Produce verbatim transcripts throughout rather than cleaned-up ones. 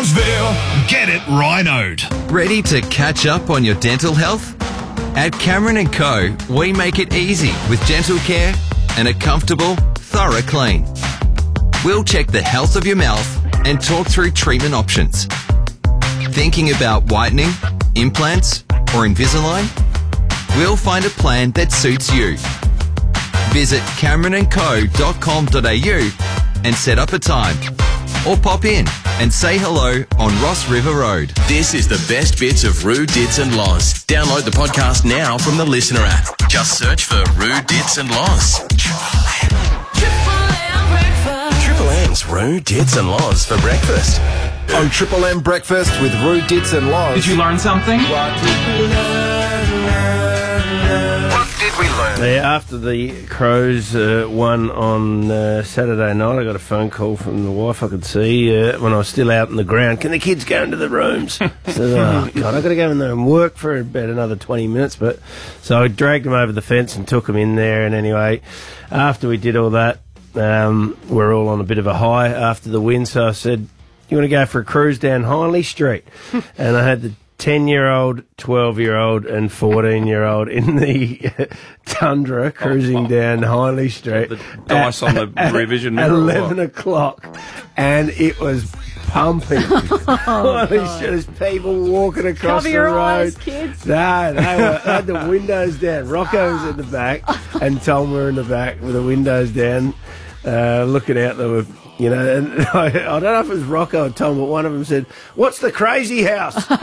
Rossville, get it rhinoed. Ready to catch up on your dental health? At Cameron and Co, we make it easy with dental care and a comfortable, thorough clean. We'll check the health of your mouth and talk through treatment options. Thinking about whitening, implants, or Invisalign? We'll find a plan that suits you. Visit cameron and co dot com dot a u and set up a time. Or pop in and say hello on Ross River Road. This is the best bits of Roo, Dits and Loz. Download the podcast now from the Listener app. Just search for Roo, Dits and Loz. Triple M's Roo, Dits and Loz for breakfast. On Triple M Breakfast with Roo, Dits and Loz. Did you learn something? What did we learn? What did we learn? Yeah, after the Crows uh, won on uh, Saturday night, I got a phone call from the wife I could see uh, when I was still out in the ground. Can the kids go into the rooms? I said, oh, God, I've got to go in there and work for about another twenty minutes. But so I dragged them over the fence and took them in there. And anyway, after we did all that, um, we're all on a bit of a high after the win. So I said, you want to go for a cruise down Hindley Street? And I had the ten-year-old, twelve-year-old and fourteen-year-old in the Tundra cruising down Hindley Street. The dice at, on the at, revision at mirror. eleven o'clock, and it was pumping. Oh, There's people walking across Cover the your road. eyes, kids. No, they were, they had the windows down. Rocco was in the back, and Tom were in the back with the windows down, uh, looking out. They were. You know, and I, I don't know if it was Rocco or Tom, but one of them said, "What's the crazy house?" Oh,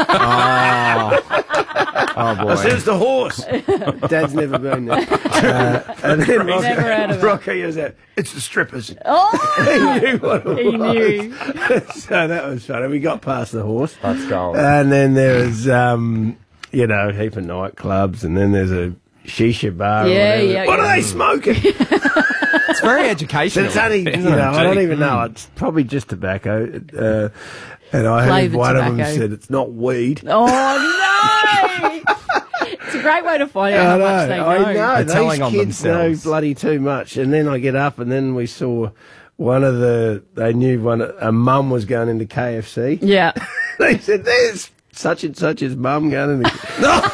oh boy. I said, "It's the horse." Dad's never been there. Uh, and then Rocco, Never heard of it. Rocco yells out, "It's the strippers." Oh, He knew what it he was. knew. So that was funny. We got past the horse. Let's go. And then there was, um, you know, a heap of nightclubs, and then there's a shisha bar. Yeah, or whatever. yeah, What yeah. are they smoking? It's very But educational. it's only, you isn't know, it? I don't Gee. even know. It's probably just tobacco. Uh, and I heard Flavoured one of them tobacco. said it's not weed. Oh, no. It's a great way to find out I how know, much they know. I know. They're These telling on kids know themselves. bloody too much. And then I get up, and then we saw one of the. They knew one. A mum was going into K F C. Yeah. They said, "There's such and such's mum going into."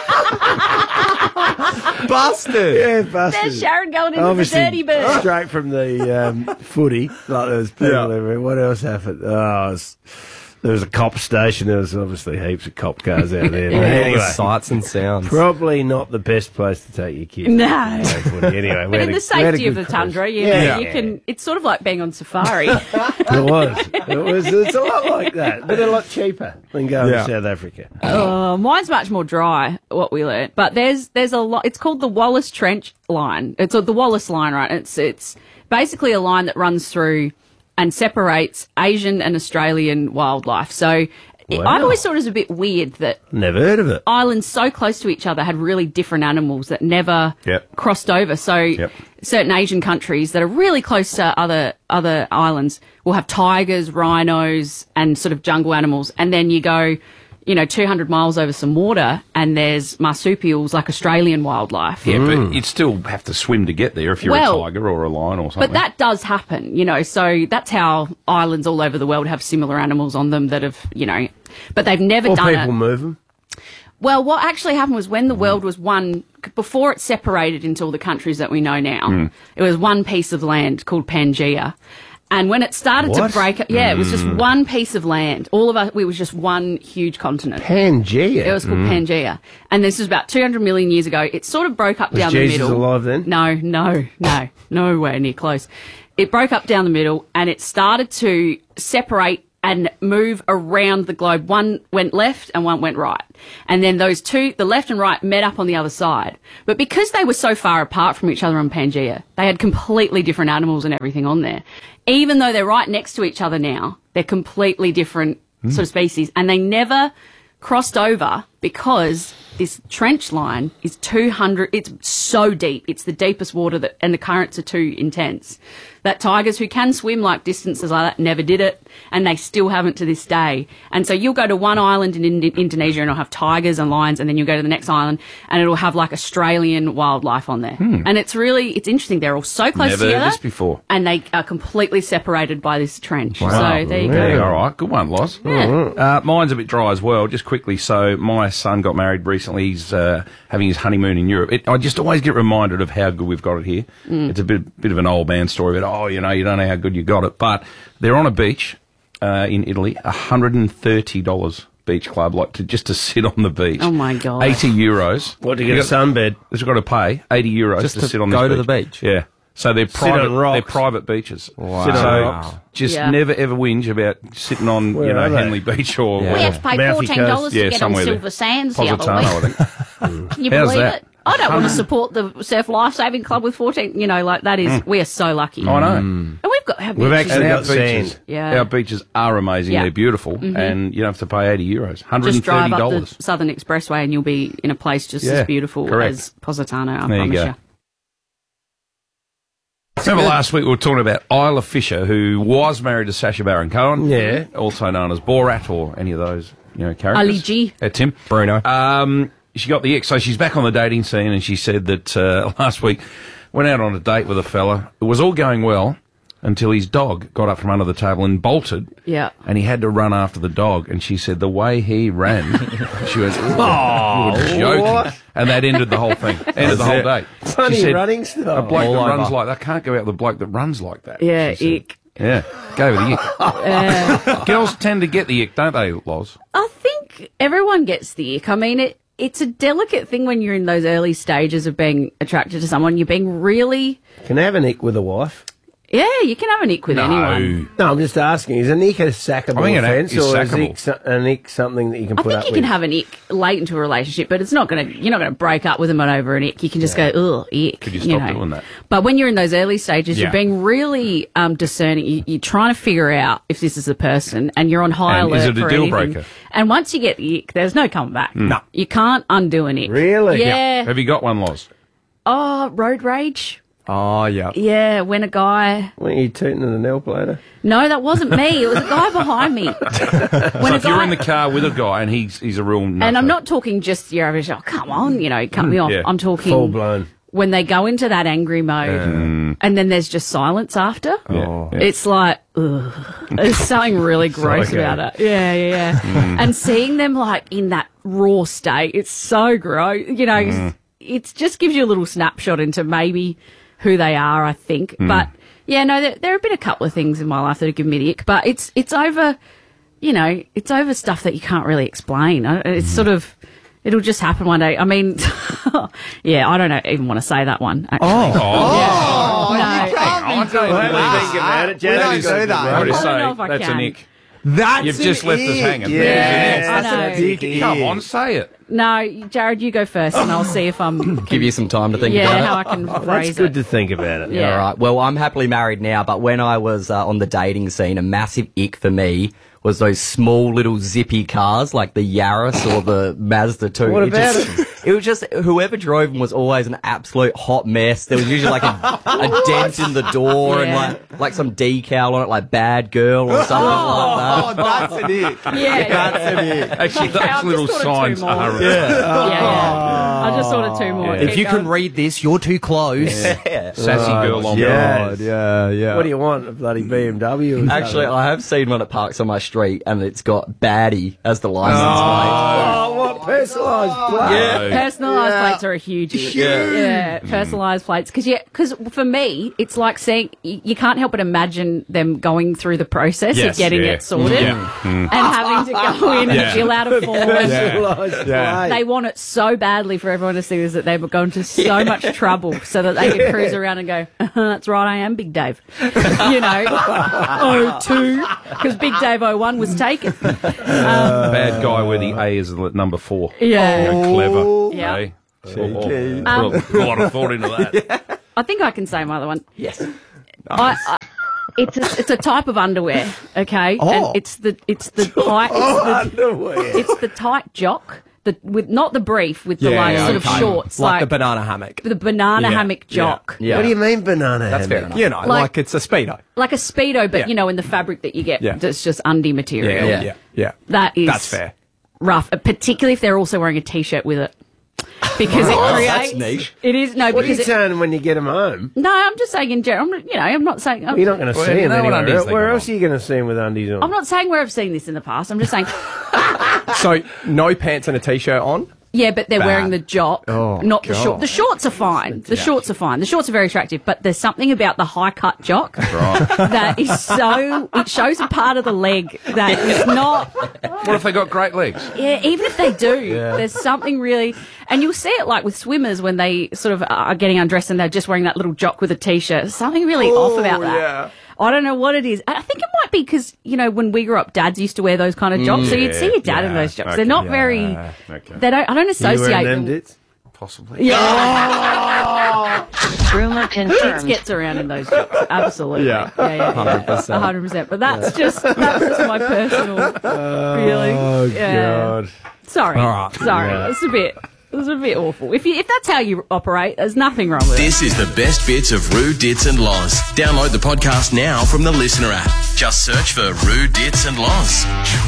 Busted. Yeah, busted. There's Sharon going into Obviously, the dirty bird. straight from the um, footy. Like there was people Yeah. everywhere. What else happened? Oh, it was, there was a cop station. There was obviously heaps of cop cars out there. But All the anyway, sights and sounds. probably not the best place to take your kids. No. to play footy. Anyway, we But had in a- the we had a safety of good the cruise. tundra, you, Yeah. know, you can. It's sort of like being on safari. It was. It was. It's a lot like that, but a lot cheaper than going Yeah. to South Africa. Oh, mine's much more dry, what we learnt. But there's there's a lot. It's called the Wallace Trench Line. It's uh, the Wallace Line, right? It's it's basically a line that runs through and separates Asian and Australian wildlife. So it, Wow. I've always thought it was a bit weird that Never heard of it. islands so close to each other had really different animals that never Yep. crossed over. So Yep. certain Asian countries that are really close to other other islands will have tigers, rhinos, and sort of jungle animals. And then you go, you know, two hundred miles over some water, and there's marsupials like Australian wildlife. Yeah, but you'd still have to swim to get there if you're Well, a tiger or a lion or something. But that does happen, you know, so that's how islands all over the world have similar animals on them that have, you know, but they've never Or done people it. move them. Well, what actually happened was when the world was one, before it separated into all the countries that we know now, it was one piece of land called Pangaea. And when it started What? to break, yeah, it was just one piece of land. All of us, we was just one huge continent. Pangea. It was called Pangaea. And this was about two hundred million years ago. It sort of broke up Was down Jesus the middle. alive then? No, no, no, nowhere near close. It broke up down the middle and it started to separate and move around the globe. One went left and one went right. And then those two, the left and right, met up on the other side. But because they were so far apart from each other on Pangaea, they had completely different animals and everything on there. Even though they're right next to each other now, they're completely different sort of species. And they never crossed over because this trench line is two hundred, it's so deep. It's the deepest water that, and the currents are too intense. that tigers who can swim like distances like that never did it, and they still haven't to this day. And so you'll go to one island in Ind- Indonesia and it'll have tigers and lions, and then you'll go to the next island and it'll have like Australian wildlife on there. Hmm. And it's really, it's interesting. They're all so close Never together. heard this before. And they are completely separated by this trench. Wow. So there you Yeah, go. all right. Good one, Loz. Yeah. Uh, mine's a bit dry as well, just quickly. So my son got married recently. He's uh, having his honeymoon in Europe. It, I just always get reminded of how good we've got it here. Mm. It's a bit, bit of an old man story, but, oh, you know, you don't know how good you got it. But they're on a beach uh, in Italy, one hundred thirty dollars beach club, like to just to sit on the beach. Oh, my God. eighty euros. What, to get a sunbed? They've got to pay eighty euros Just to, to sit on go this to the beach? Yeah. So they're Sit private. on rocks. They're private beaches. Wow. Sit on So rocks. just Yeah. never ever whinge about sitting on Where you know are they? Henley Beach or Yeah. We have to pay Mouthy fourteen dollars Coast. to yeah get on somewhere Silver there. Sands the other Positano, I week. think. Can you How's believe that? it? I don't want to support the Surf Life Saving Club with fourteen. You know, like that is, we are so lucky. I know. And we've got, have We've beaches. actually And got our beaches, sand. Yeah. our beaches are amazing. Yeah. They're beautiful, and you don't have to pay eighty euros. One hundred Just and drive thirty up dollars. the Southern Expressway and you'll be in a place just Yeah, as beautiful correct. as Positano, I There you promise go. you. Remember last week we were talking about Isla Fisher, who was married to Sacha Baron Cohen, Yeah. also known as Borat or any of those you know characters. Ali G. Uh, Tim Bruno. Um, she got the ick, so she's back on the dating scene, and she said that uh, last week went out on a date with a fella. It was all going well until his dog got up from under the table and bolted. Yeah. And he had to run after the dog, and she said the way he ran, she went, "Oh, you were joking," what? and that ended the whole thing. Ended the whole date. Funny She said, running A style. bloke All that over. runs like that can't go out with a bloke that runs like that. Yeah, she said. ick. Yeah, go with the ick. Girls tend to get the ick, don't they, Loz? I think everyone gets the ick. I mean, it, it's a delicate thing when you're in those early stages of being attracted to someone. You're being really... Can I have an ick with a wife? Yeah, you can have an ick with anyone. No, I'm just asking. Is an ick a sackable I think an ick offence, is or is sackable. ick so- an ick something that you can I put think up you with? can have an ick late into a relationship, but it's not going to. You're not going to break up with them over an ick. You can just go, ugh, ick. Could you stop know. doing that? But when you're in those early stages, Yeah. you're being really um, discerning. You, you're trying to figure out if this is a person, and you're on high And alert is it a for deal anything. breaker? And once you get the ick, there's no coming back. No. You can't undo an ick. Really? Yeah. Have you got one, Loz? Oh, road rage. Oh, yeah. Yeah, when a guy. Weren't you tooting at a nail plater? No, that wasn't me. It was a guy behind me. When So a if you're guy- in the car with a guy and he's he's a real nutter. And I'm not talking just your average, oh, come on, you know, cut me off. yeah. I'm talking Full blown. when they go into that angry mode and then there's just silence after. Yeah, yeah. It's like, ugh. There's something really gross okay. about it. Yeah, yeah, yeah. And seeing them like in that raw state, it's so gross. You know, it just gives you a little snapshot into maybe who they are, I think. But yeah, no, there, there have been a couple of things in my life that have given me the ick, but it's, it's over, you know, it's over stuff that you can't really explain. I- It's sort of, it'll just happen one day. I mean, yeah, I don't know, even want to say that one, actually. Oh, No. I don't believe Think about it. We don't Jazzy's do got a that. good I one. would I don't know if say I that's can. a nick. That's You've just left us hanging. Yes, I that's know. a big Come ick. on, say it. No, Jared, you go first, and I'll see if I'm. Give you some time to think yeah, about it. how I can That's phrase good it. to think about it. Yeah. All right. Well, I'm happily married now, but when I was uh, on the dating scene, a massive ick for me was those small little zippy cars like the Yaris or the Mazda two. What it about just, it? was just, whoever drove them was always an absolute hot mess. There was usually like a, a dent in the door and Yeah. like, like some decal on it, like bad girl or something like that. that's an ick. Yeah, That's it. Actually, Okay, I've those little just thought of two signs more. are. Yeah. yeah, yeah. I just thought of two more. Yeah. Keep If you going. can read this, you're too close. Sassy girl on yeah. board. Yeah, yeah. What do you want? A bloody B M W? or Actually, something? I have seen one that parks on my street, and it's got baddie as the license Oh, what personalised play? Yeah. Personalised plates are a huge issue. Yeah. Yeah, personalised plates. Because yeah, because for me, it's like saying you, you can't help but imagine them going through the process Yes, of getting yeah. it sorted Yeah. and having to go in Yeah. and fill out a form. Personalised play. They want it so badly for everyone to see this that they've gone to so much trouble so that they can cruise around and go, that's right, I am Big Dave. You know, oh two, because Big Dave oh one was taken. Bad guy where the A is the number four. Yeah. You know, clever. Yeah. eh? Cheeky. Oh, put a lot of thought into that. I think I can say my other one. Yes. I, I, it's a, it's a type of underwear, okay? Oh. And it's the it's the tight it's the, Underwear. it's the tight jock the with not the brief with the Yeah, like yeah, sort of okay. shorts, like, like the banana hammock. the banana Yeah, hammock yeah, jock, Yeah. What do you mean banana That's fair hammock? enough. You know, Like- like, it's a Speedo. like a speedo, but Yeah. you know, in the fabric that you get, Yeah. that's just undie material. Yeah, Yeah. yeah, yeah. That is That's fair. rough, uh, particularly if they're also wearing a t-shirt with it, because it Oh, creates. that's niche. It is no, What are you because it, saying when you get them home? no, I'm just saying in general. I'm, not- you know, I'm not saying. I'm, You're not going to Well, see you them know what anywhere. undies else. they Where got else are you going to see them with undies on? I'm not saying where I've seen this in the past. I'm just saying, So, no pants and a t-shirt on? yeah, but they're Bad. wearing the jock, Oh, not the God. short. The shorts are fine. The shorts are fine. The shorts are very attractive, but there's something about the high cut jock that is so. It shows a part of the leg that is not. What if they got great legs? Yeah, even if they do, there's something really, and you'll see it like with swimmers when they sort of are getting undressed and they're just wearing that little jock with a t-shirt. There's something really off about that. yeah. I don't know what it is. I think it might be because, you know, when we grew up, dads used to wear those kind of jocks. so you'd see your dad in yeah, those jocks. okay, They're not yeah, very, okay. they don't, I don't You associate wearing them, them. Dits? Possibly. Yeah. Rumor Kids confirmed. gets around in those jocks. Absolutely. Yeah. Yeah, yeah, yeah. one hundred percent. one hundred percent. But that's just, that's just my personal feeling. Oh, Yeah. God. Sorry. All right. Sorry. Yeah. It's a bit, it's a bit awful. If you, if that's how you operate, there's nothing wrong with it. This is the best bits of Roo, Dits and Loz. Download the podcast now from the Listener app. Just search for Roo, Dits and Loz.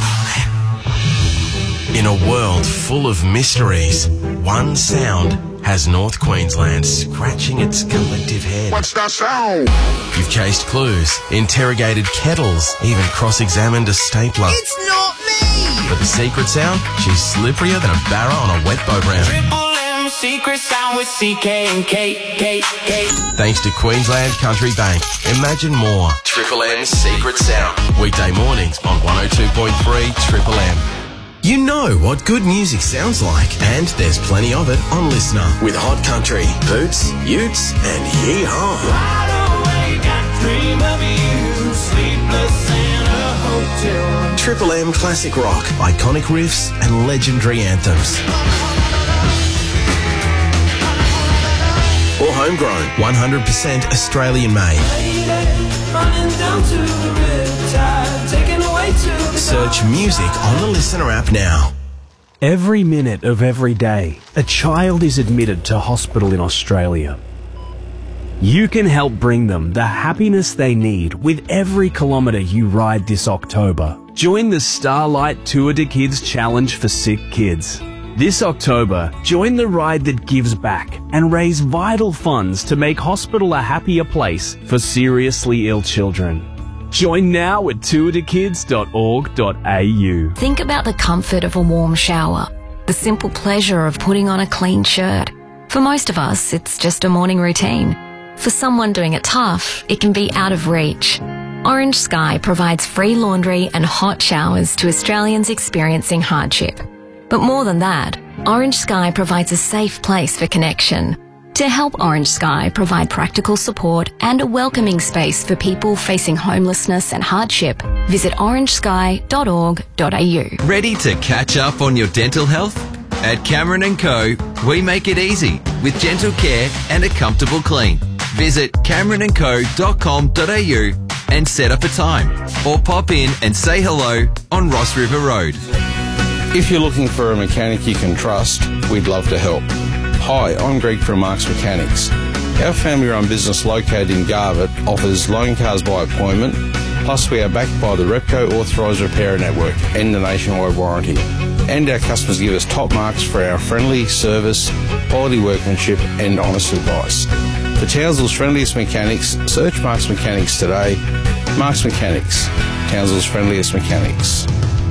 In a world full of mysteries, one sound has North Queensland scratching its collective head. What's that sound? You've chased clues, interrogated kettles, even cross-examined a stapler. It's not me! But the secret sound? She's slipperier than a barra on a wet boat round. Triple M secret sound with C K and K, K, K. Thanks to Queensland Country Bank. Imagine more. Triple M's Secret Sound. Weekday mornings on one oh two point three Triple M. You know what good music sounds like, and there's plenty of it on Listener with Hot Country, Boots, Utes, and Yee-Haw. Triple M Classic Rock, iconic riffs and legendary anthems. Or homegrown, one hundred percent Australian made. Search music on the Listener app now. Every minute of every day, a child is admitted to hospital in Australia. You can help bring them the happiness they need with every kilometre you ride this October. Join the Starlight Tour de Kids Challenge for Sick Kids. This October, join the ride that gives back and raise vital funds to make hospital a happier place for seriously ill children. Join now at tour de kids dot org dot a u. Think about the comfort of a warm shower, the simple pleasure of putting on a clean shirt. For most of us, it's just a morning routine. For someone doing it tough, it can be out of reach. Orange Sky provides free laundry and hot showers to Australians experiencing hardship. But more than that, Orange Sky provides a safe place for connection. To help Orange Sky provide practical support and a welcoming space for people facing homelessness and hardship, visit orange sky dot org dot a u. Ready to catch up on your dental health? At Cameron and Co, we make it easy with gentle care and a comfortable clean. Visit cameron and co dot com dot a u and set up a time, or pop in and say hello on Ross River Road. If you're looking for a mechanic you can trust, we'd love to help. Hi, I'm Greg from Marks Mechanics. Our family-run business located in Garbutt offers loan cars by appointment, plus we are backed by the Repco Authorised Repairer Network and the nationwide warranty. And our customers give us top marks for our friendly service, quality workmanship and honest advice. For Townsville's friendliest mechanics, search Marks Mechanics today. Marks Mechanics, Townsville's friendliest mechanics.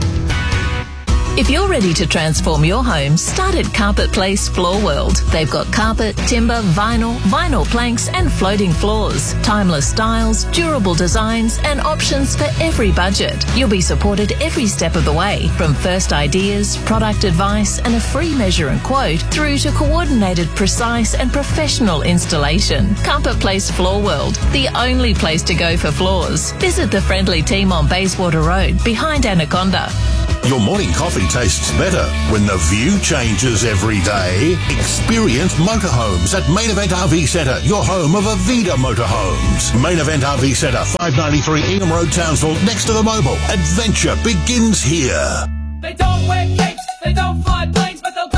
If you're ready to transform your home, start at Carpet Place Floor World. They've got carpet, timber, vinyl, vinyl planks and floating floors. Timeless styles, durable designs and options for every budget. You'll be supported every step of the way, from first ideas, product advice and a free measure and quote through to coordinated, precise and professional installation. Carpet Place Floor World, the only place to go for floors. Visit the friendly team on Bayswater Road behind Anaconda. Your morning coffee tastes better when the view changes every day. Experience motorhomes at Main Event R V Centre, your home of Avida Motorhomes. Main Event R V Centre, five ninety-three Ingham Road, Townsville, next to the Mobile. Adventure begins here. They don't wear capes, they don't fly planes, but they'll